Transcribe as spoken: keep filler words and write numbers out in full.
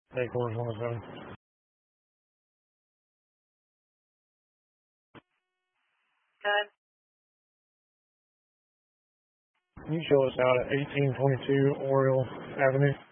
Take course one oh seven. Good. Can you show us out at eighteen twenty-two Oriole Avenue?